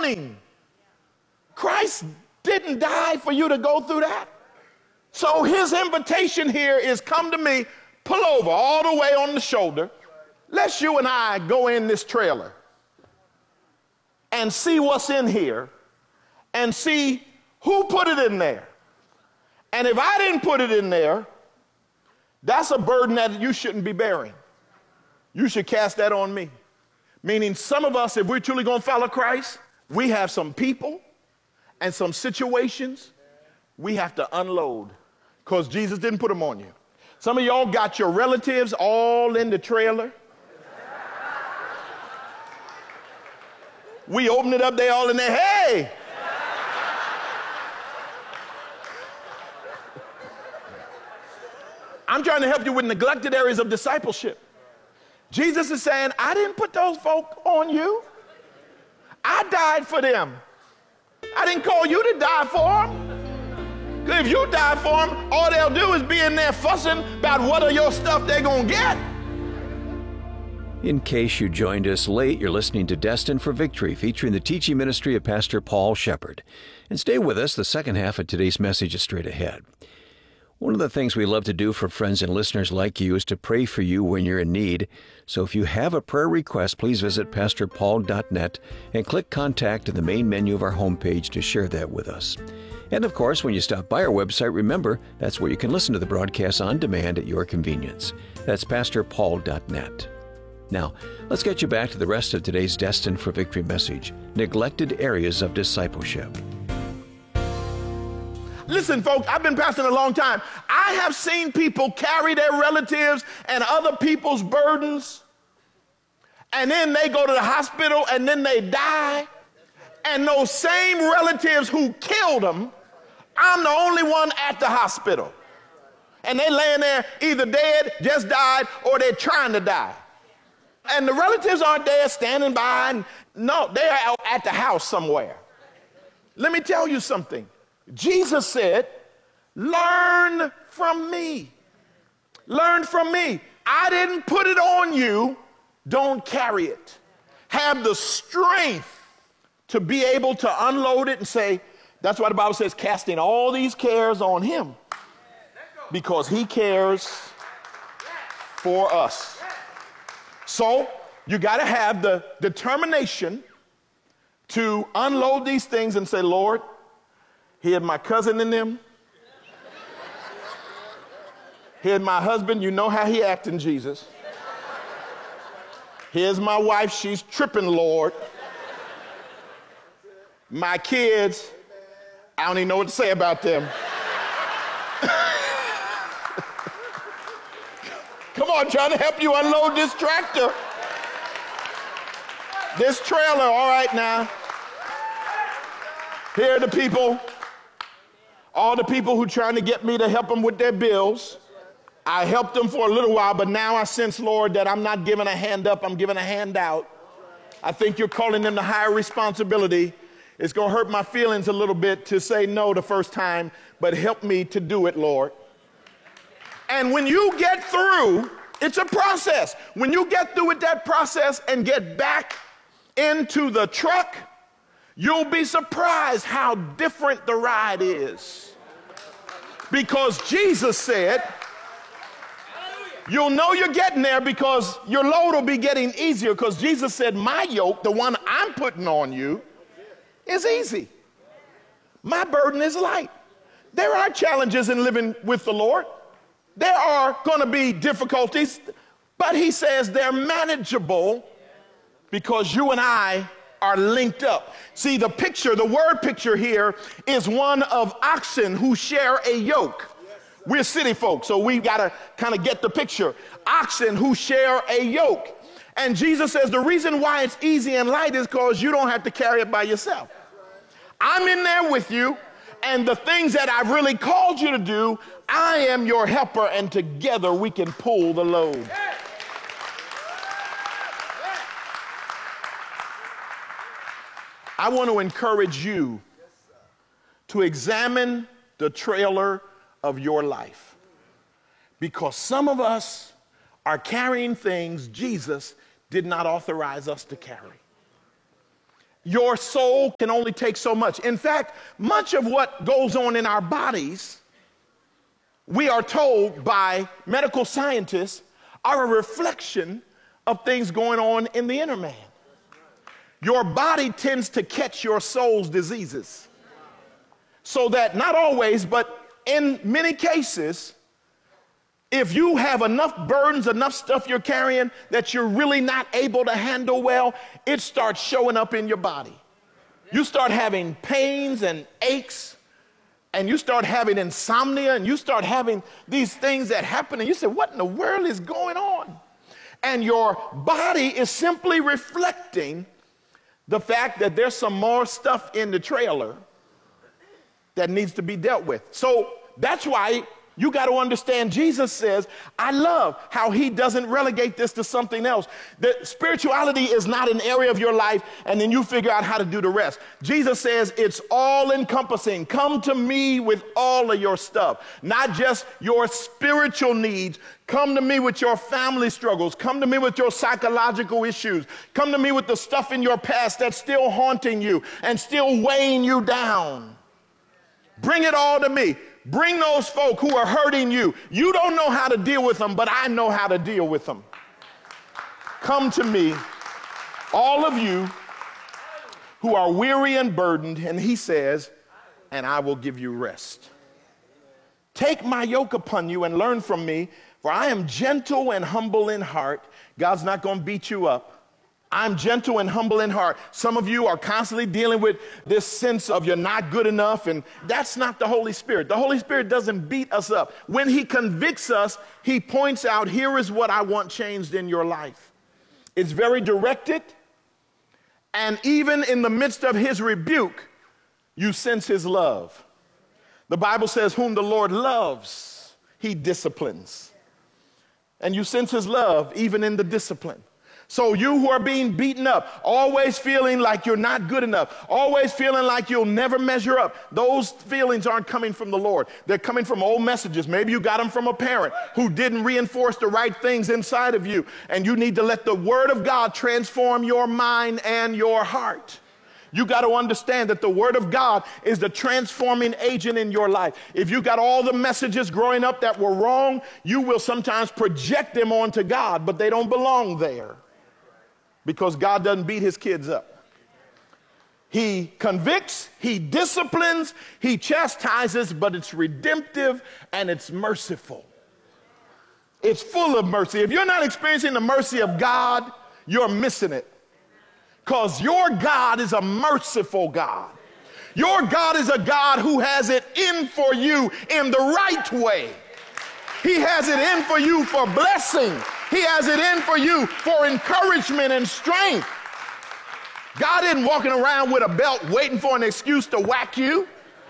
drowning. Christ didn't die for you to go through that. So his invitation here is, come to me, pull over all the way on the shoulder. Let's you and I go in this trailer and see what's in here and see who put it in there. And if I didn't put it in there, that's a burden that you shouldn't be bearing. You should cast that on me. Meaning some of us, if we're truly going to follow Christ, we have some people and some situations we have to unload because Jesus didn't put them on you. Some of y'all got your relatives all in the trailer. We open it up, they all in there, hey! I'm trying to help you with neglected areas of discipleship. Jesus is saying, I didn't put those folk on you. I died for them. I didn't call you to die for them. If you die for them, all they'll do is be in there fussing about what of your stuff they're going to get. In case you joined us late, you're listening to Destined for Victory, featuring the teaching ministry of Pastor Paul Shepherd. And stay with us. The second half of today's message is straight ahead. One of the things we love to do for friends and listeners like you is to pray for you when you're in need. So if you have a prayer request, please visit pastorpaul.net and click Contact in the main menu of our homepage to share that with us. And of course, when you stop by our website, remember, that's where you can listen to the broadcast on demand at your convenience. That's pastorpaul.net. Now, let's get you back to the rest of today's Destined for Victory message, Neglected Areas of Discipleship. Listen, folks, I've been pastoring a long time. I have seen people carry their relatives and other people's burdens, and then they go to the hospital, and then they die. And those same relatives who killed them, I'm the only one at the hospital. And they laying there either dead, just died, or they're trying to die. And the relatives aren't there standing by. And no, they're out at the house somewhere. Let me tell you something. Jesus said, learn from me. Learn from me. I didn't put it on you. Don't carry it. Have the strength to be able to unload it and say, that's why the Bible says, casting all these cares on him because he cares for us. So you got to have the determination to unload these things and say, Lord, here's my cousin in them. Here's my husband. You know how he acting, Jesus. Here's my wife. She's tripping, Lord. My kids, I don't even know what to say about them. Come on, trying to help you unload this tractor. This trailer, all right now. Here are the people. All the people who trying to get me to help them with their bills. I helped them for a little while, but now I sense, Lord, that I'm not giving a hand up, I'm giving a hand out. I think you're calling them to higher responsibility. It's going to hurt my feelings a little bit to say no the first time, but help me to do it, Lord. And when you get through, it's a process. When you get through with that process and get back into the truck, you'll be surprised how different the ride is. Because Jesus said, you'll know you're getting there because your load will be getting easier, because Jesus said, my yoke, the one I'm putting on you, is easy. My burden is light. There are challenges in living with the Lord. There are going to be difficulties, but he says they're manageable because you and I are linked up. See, the picture, the word picture here is one of oxen who share a yoke. We're city folks, so we got to kind of get the picture. Oxen who share a yoke. And Jesus says the reason why it's easy and light is because you don't have to carry it by yourself. I'm in there with you, and the things that I've really called you to do, I am your helper, and together we can pull the load. I want to encourage you to examine the trailer of your life, because some of us are carrying things Jesus did not authorize us to carry. your soul can only take so much. In fact, much of what goes on in our bodies, we are told by medical scientists, are a reflection of things going on in the inner man. Your body tends to catch your soul's diseases. So that not always, but in many cases, if you have enough burdens, enough stuff you're carrying that you're really not able to handle well, it starts showing up in your body. You start having pains and aches, and you start having insomnia, and you start having these things that happen, and you say, what in the world is going on? And your body is simply reflecting the fact that there's some more stuff in the trailer that needs to be dealt with. So that's why you got to understand, Jesus says, I love how he doesn't relegate this to something else. That spirituality is not an area of your life and then you figure out how to do the rest. Jesus says it's all encompassing. Come to me with all of your stuff, not just your spiritual needs. Come to me with your family struggles. Come to me with your psychological issues. Come to me with the stuff in your past that's still haunting you and still weighing you down. Bring it all to me. Bring those folk who are hurting you. You don't know how to deal with them, but I know how to deal with them. Come to me, all of you who are weary and burdened, and he says, and I will give you rest. Take my yoke upon you and learn from me, for I am gentle and humble in heart. God's not going to beat you up. I'm gentle and humble in heart. Some of you are constantly dealing with this sense of you're not good enough, and that's not the Holy Spirit. The Holy Spirit doesn't beat us up. When he convicts us, he points out, here is what I want changed in your life. It's very directed, and even in the midst of his rebuke, you sense his love. The Bible says, whom the Lord loves, he disciplines. And you sense his love even in the discipline. So you who are being beaten up, always feeling like you're not good enough, always feeling like you'll never measure up, those feelings aren't coming from the Lord. They're coming from old messages. Maybe you got them from a parent who didn't reinforce the right things inside of you, and you need to let the Word of God transform your mind and your heart. You got to understand that the Word of God is the transforming agent in your life. If you got all the messages growing up that were wrong, you will sometimes project them onto God, but they don't belong there. Because God doesn't beat his kids up. He convicts, he disciplines, he chastises, but it's redemptive and it's merciful. It's full of mercy. If you're not experiencing the mercy of God, you're missing it. Because your God is a merciful God. Your God is a God who has it in for you in the right way. He has it in for you for blessing. He has it in for you for encouragement and strength. God isn't walking around with a belt waiting for an excuse to whack you.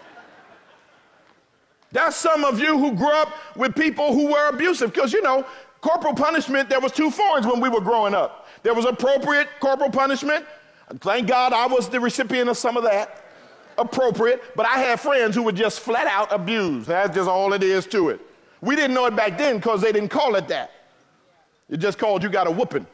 There's some of you who grew up with people who were abusive because, you know, corporal punishment, there was two forms when we were growing up. There was appropriate corporal punishment. Thank God I was the recipient of some of that. Appropriate. But I had friends who were just flat out abused. That's just all it is to it. We didn't know it back then because they didn't call it that. It just called you got a whooping.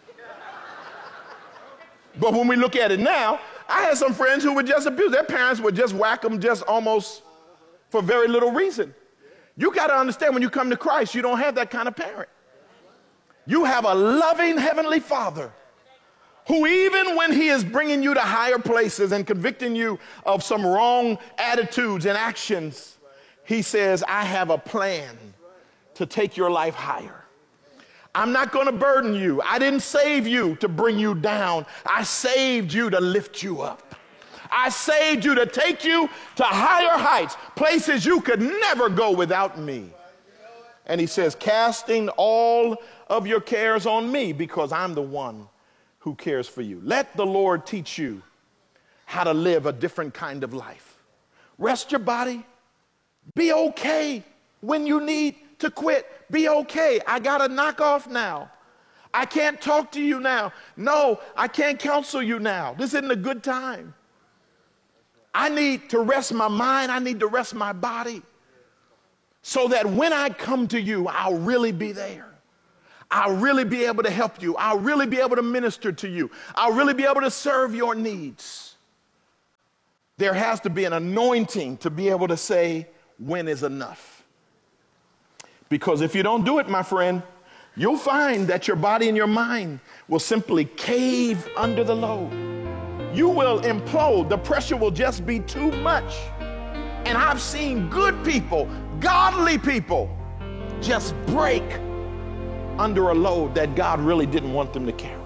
But when we look at it now, I had some friends who were just abused. Their parents would just whack them just almost for very little reason. You got to understand when you come to Christ, you don't have that kind of parent. You have a loving heavenly Father who even when he is bringing you to higher places and convicting you of some wrong attitudes and actions, he says, I have a plan to take your life higher. I'm not going to burden you. I didn't save you to bring you down. I saved you to lift you up. I saved you to take you to higher heights, places you could never go without me. And he says, casting all of your cares on me because I'm the one who cares for you. Let the Lord teach you how to live a different kind of life. Rest your body. Be okay when you need to quit. Be okay. I got to knock off now. I can't talk to you now. No, I can't counsel you now. This isn't a good time. I need to rest my mind. I need to rest my body so that when I come to you, I'll really be there. I'll really be able to help you. I'll really be able to minister to you. I'll really be able to serve your needs. There has to be an anointing to be able to say, when is enough? Because if you don't do it, my friend, you'll find that your body and your mind will simply cave under the load. You will implode. The pressure will just be too much. And I've seen good people, godly people, just break under a load that God really didn't want them to carry.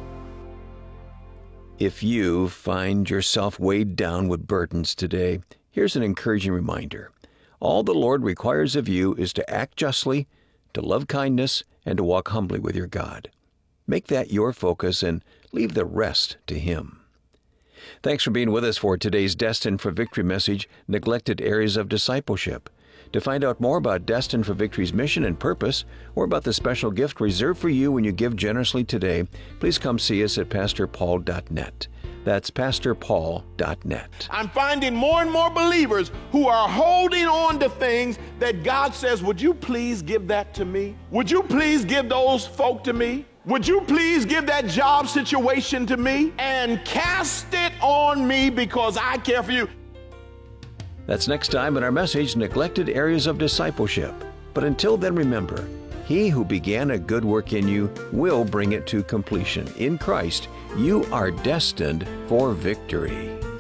If you find yourself weighed down with burdens today, here's an encouraging reminder. All the Lord requires of you is to act justly, to love kindness, and to walk humbly with your God. Make that your focus and leave the rest to Him. Thanks for being with us for today's Destined for Victory message, Neglected Areas of Discipleship. To find out more about Destined for Victory's mission and purpose, or about the special gift reserved for you when you give generously today, please come see us at PastorPaul.net. That's PastorPaul.net. I'm finding more and more believers who are holding on to things that God says, would you please give that to me? Would you please give those folk to me? Would you please give that job situation to me and cast it on me because I care for you? That's next time in our message, Neglected Areas of Discipleship. But until then, remember, He who began a good work in you will bring it to completion. In Christ, you are destined for victory.